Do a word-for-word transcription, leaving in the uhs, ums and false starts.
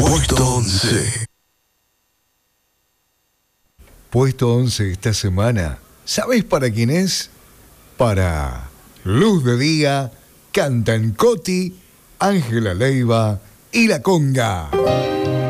Puesto once. Puesto once esta semana. ¿Sabés para quién es? Para Luz de Día, cantan Coti, Ángela Leiva y La Conga.